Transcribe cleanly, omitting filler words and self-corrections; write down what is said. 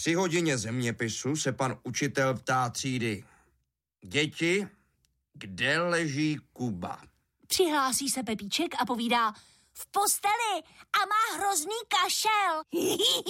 Při hodině zeměpisu se pan učitel ptá třídy. Děti, kde leží Kuba? Přihlásí se Pepíček a povídá: v posteli a má hrozný kašel.